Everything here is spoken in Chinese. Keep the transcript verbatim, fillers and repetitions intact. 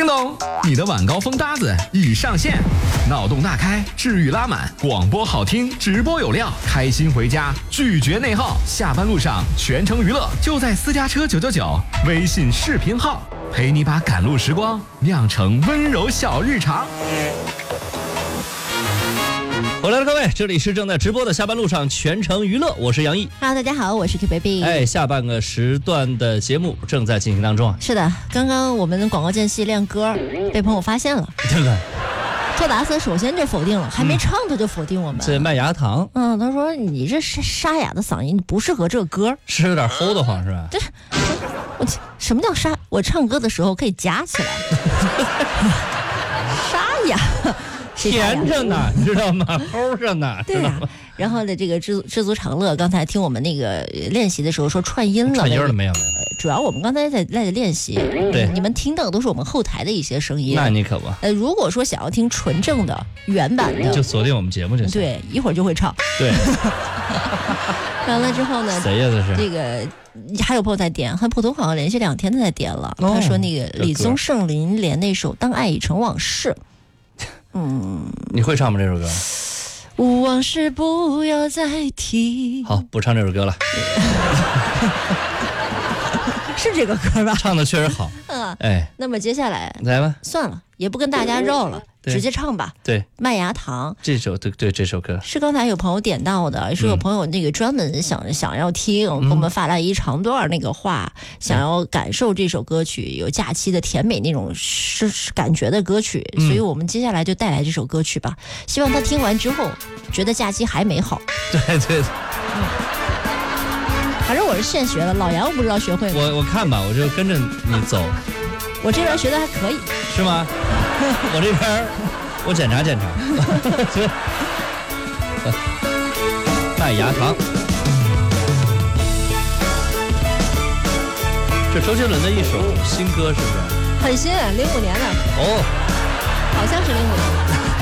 咚，你的晚高峰搭子已上线，脑洞大开，治愈拉满，广播好听，直播有料，开心回家，拒绝内耗，下班路上全程娱乐，就在私家车九九九微信视频号，陪你把赶路时光酿成温柔小日常。 回来了，各位，这里是正在直播的下班路上全程娱乐，我是杨毅。 Hello， 大家好，我是 Q Baby。 哎，下半个时段的节目正在进行当中啊。 是的，刚刚我们广告间隙练歌被朋友发现了， 对吧？ 托达斯首先就否定了，还没唱他就否定我们。 这麦芽糖， 嗯，他说你这沙沙哑的嗓音不适合这个歌， 是有点齁得慌是吧？ 这我什么叫沙？我唱歌的时候可以夹起来，沙哑。 甜着呢，你知道吗？齁着呢， 对呀、啊。然后呢，这个知知足常乐，刚才听我们那个练习的时候说串音了， 串音了没有？没有。 主要我们刚才在在练习， 对， 你们听到的都是我们后台的一些声音。 那你可不。 呃，如果说想要听纯正的原版的， 就锁定我们节目就行。 对，一会儿就会唱。 对。 完了之后呢？ 谁呀？这是这个。还有朋友在点，和普通好像连续两天都在点了。 哦、 他说那个李宗盛、林连那首《当爱已成往事》。嗯， 你会唱吗这首歌？ 往事不要再提。 好，不唱这首歌了。 是这个歌吧？ 唱的确实好。 嗯， 哎， 那么接下来来吧， 算了，也不跟大家绕了，直接唱吧。 对， 麦芽糖这首对对这首歌是刚才有朋友点到的，是有朋友那个专门想、嗯、想要听，给我们发来一长段那个话，嗯、想要感受这首歌曲有假期的甜美那种是感觉的歌曲、嗯，所以我们接下来就带来这首歌曲吧。希望他听完之后觉得假期还美好。 对对对。 嗯，反正我是现学的，老杨不知道学会吗？ 我我看吧，我就跟着你走。 我这边学的还可以， 是吗？我这边我检查检查。麦芽糖，这周杰伦的一首新歌是不是？ 很新，零五年的。 哦， 好像是零五年。